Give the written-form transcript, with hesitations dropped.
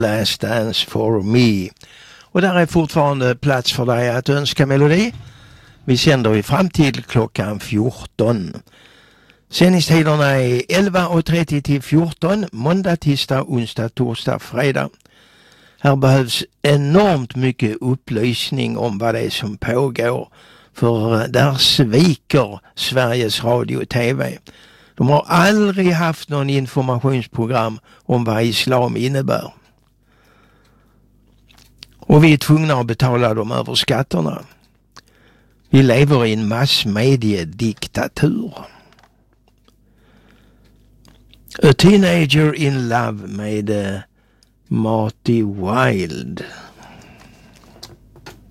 Last Dance for Me. Och där är fortfarande plats för dig att önska melodi. Vi sänder ju fram till klockan 14. Sändningstiderna är 11.30 till 14, måndag, tisdag, onsdag, torsdag, fredag. Här behövs enormt mycket upplysning om vad det är som pågår. För där sviker Sveriges Radio och TV. De har aldrig haft någon informationsprogram om vad islam innebär. Och vi är tvungna att betala dem över skatterna. Vi lever i en massmediediktatur. A Teenager in Love med Marty Wilde.